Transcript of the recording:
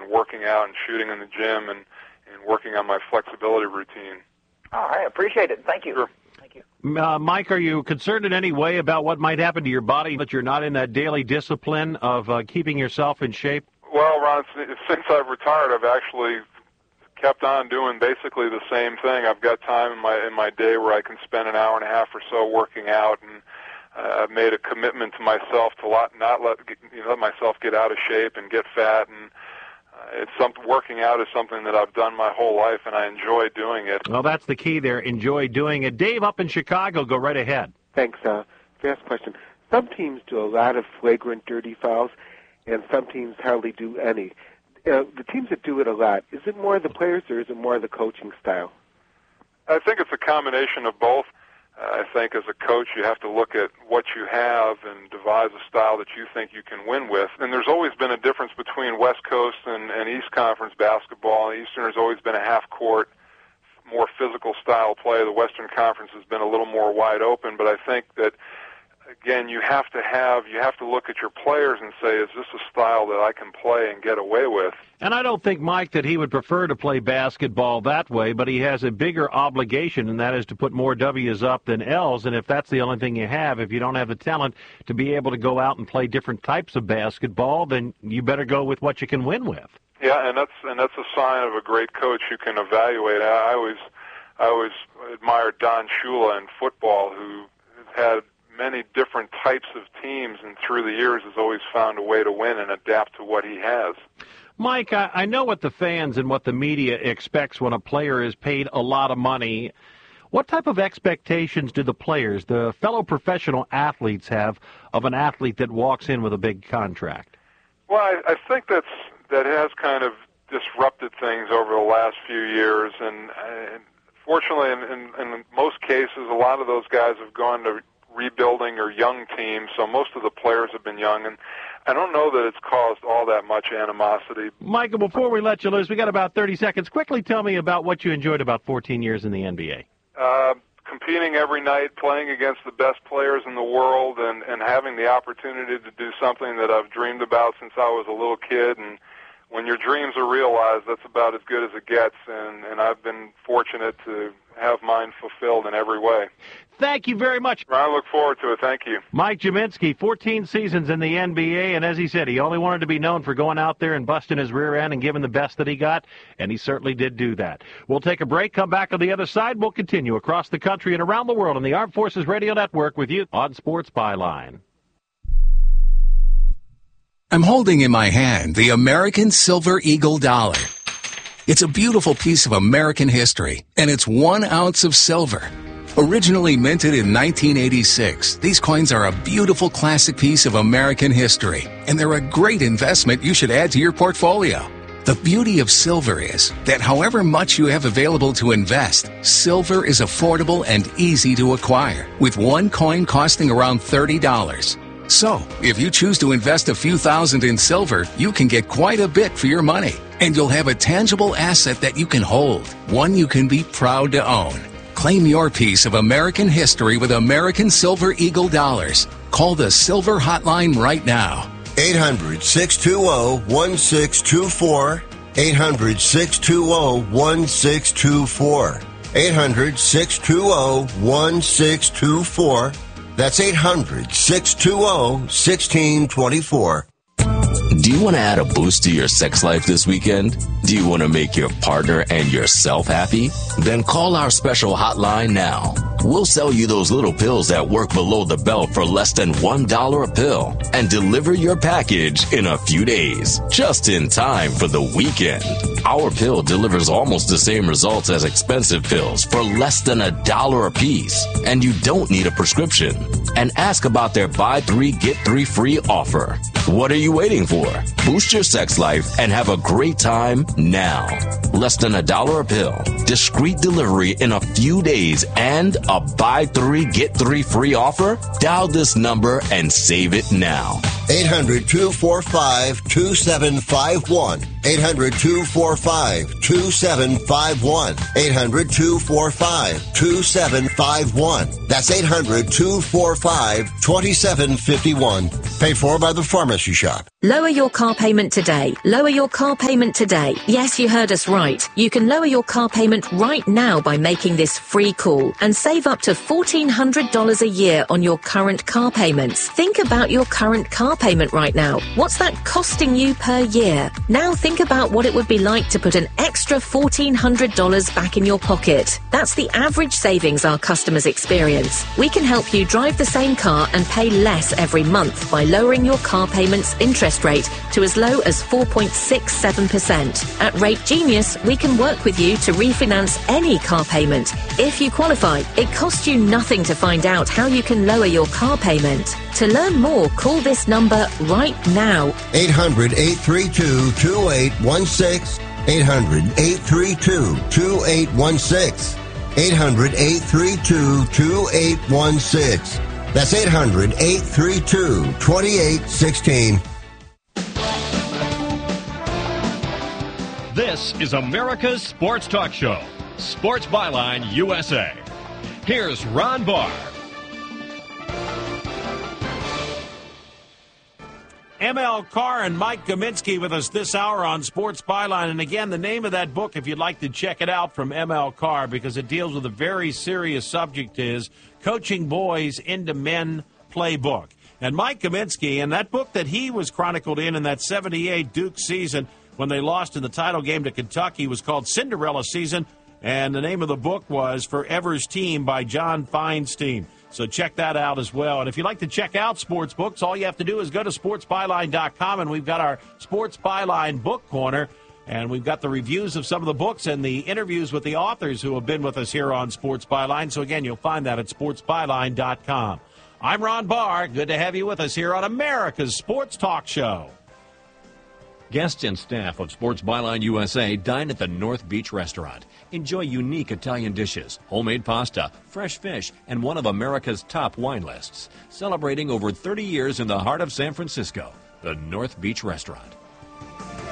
working out and shooting in the gym and working on my flexibility routine. All right, appreciate it. Thank you. Sure. Thank you. Mike, are you concerned in any way about what might happen to your body that you're not in that daily discipline of keeping yourself in shape? Well, Ron, since I've retired, I've actually kept on doing basically the same thing. I've got time in my day where I can spend an hour and a half or so working out, and I've made a commitment to myself to not let myself get out of shape and get fat. And working out is something that I've done my whole life, and I enjoy doing it. Well, that's the key there. Enjoy doing it. Dave, up in Chicago, go right ahead. Thanks. Fast question. Some teams do a lot of flagrant dirty fouls, and some teams hardly do any. The teams that do it a lot, is it more the players or is it more the coaching style? I think it's a combination of both. I think as a coach you have to look at what you have and devise a style that you think you can win with. And there's always been a difference between West Coast and East Conference basketball. Eastern has always been a half-court, more physical style play. The Western Conference has been a little more wide open, but I think that again, you have to look at your players and say, is this a style that I can play and get away with? And I don't think, Mike, that he would prefer to play basketball that way, but he has a bigger obligation, and that is to put more W's up than L's. And if that's the only thing you have, if you don't have the talent to be able to go out and play different types of basketball, then you better go with what you can win with. Yeah, and that's a sign of a great coach who can evaluate. I always admired Don Shula in football, who had many different types of teams, and through the years has always found a way to win and adapt to what he has. Mike, I know what the fans and what the media expects when a player is paid a lot of money. What type of expectations do the players, the fellow professional athletes, have of an athlete that walks in with a big contract? Well, I think that has kind of disrupted things over the last few years, and fortunately, in most cases, a lot of those guys have gone to rebuilding or young teams, so most of the players have been young, and I don't know that it's caused all that much animosity. Michael, before we let you loose, we got about 30 seconds. Quickly tell me about what you enjoyed about 14 years in the NBA. Competing every night, playing against the best players in the world, and having the opportunity to do something that I've dreamed about since I was a little kid. And when your dreams are realized, that's about as good as it gets, and I've been fortunate to have mine fulfilled in every way. Thank you very much. I look forward to it. Thank you. Mike Gminski, 14 seasons in the NBA, and as he said, he only wanted to be known for going out there and busting his rear end and giving the best that he got, and he certainly did do that. We'll take a break, come back on the other side. We'll continue across the country and around the world on the Armed Forces Radio Network with you on Sports Byline. I'm holding in my hand the American Silver Eagle dollar. It's a beautiful piece of American history, and it's 1 ounce of silver. Originally minted in 1986, these coins are a beautiful classic piece of American history, and they're a great investment you should add to your portfolio. The beauty of silver is that however much you have available to invest, silver is affordable and easy to acquire, with one coin costing around $30. So, if you choose to invest a few thousand in silver, you can get quite a bit for your money, and you'll have a tangible asset that you can hold, one you can be proud to own. Claim your piece of American history with American Silver Eagle dollars. Call the Silver Hotline right now. 800-620-1624. 800-620-1624. 800-620-1624. That's 800-620-1624. Do you want to add a boost to your sex life this weekend? Do you want to make your partner and yourself happy? Then call our special hotline now. We'll sell you those little pills that work below the belt for less than $1 a pill and deliver your package in a few days, just in time for the weekend. Our pill delivers almost the same results as expensive pills for less than $1 a piece, and you don't need a prescription. And ask about their buy 3 get 3 free offer. What are you waiting for? Boost your sex life and have a great time now. Less than $1 a pill, discreet delivery in a few days, and A buy 3, get 3 free offer? Dial this number and save it now. 800-245-2751. 800-245-2751. 800-245-2751. That's 800-245-2751. Paid for by the Pharmacy Shop. Lower your car payment today. Lower your car payment today. Yes, you heard us right. You can lower your car payment right now by making this free call and save up to $1,400 a year on your current car payments. Think about your current car payment right now. What's that costing you per year? Now think about what it would be like to put an extra $1,400 back in your pocket. That's the average savings our customers experience. We can help you drive the same car and pay less every month by lowering your car payment's interest rate to as low as 4.67%. At Rate Genius, we can work with you to refinance any car payment. If you qualify, it costs you nothing to find out how you can lower your car payment. To learn more, call this number right now. 800-832-2816. 800-832-2816. 800-832-2816. That's 800-832-2816. This is America's Sports Talk Show, Sports Byline USA. Here's Ron Barr. ML Carr and Mike Kaminsky with us this hour on Sports Byline. And again, the name of that book, if you'd like to check it out, from ML Carr, because it deals with a very serious subject, is Coaching Boys into Men Playbook. And Mike Kaminsky, and that book that he was chronicled in that 78 Duke season when they lost in the title game to Kentucky, was called Cinderella Season. And the name of the book was Forever's Team by John Feinstein. So check that out as well. And if you'd like to check out sports books, all you have to do is go to sportsbyline.com, and we've got our Sports Byline Book Corner, and we've got the reviews of some of the books and the interviews with the authors who have been with us here on Sports Byline. So again, you'll find that at sportsbyline.com. I'm Ron Barr. Good to have you with us here on America's Sports Talk Show. Guests and staff of Sports Byline USA dine at the North Beach Restaurant. Enjoy unique Italian dishes, homemade pasta, fresh fish, and one of America's top wine lists. Celebrating over 30 years in the heart of San Francisco, the North Beach Restaurant.